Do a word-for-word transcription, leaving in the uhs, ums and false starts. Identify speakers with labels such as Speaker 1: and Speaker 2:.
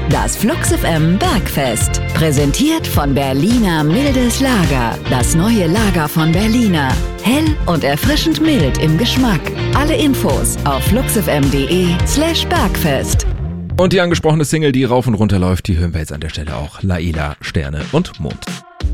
Speaker 1: Das Flux F M Bergfest. Präsentiert von Berliner Mildes Lager. Das neue Lager von Berliner. Hell und erfrischend mild im Geschmack. Alle Infos auf fluxfm.de slash Bergfest.
Speaker 2: Und die angesprochene Single, die rauf und runter läuft, die hören wir jetzt an der Stelle auch. Laila, Sterne und Mond.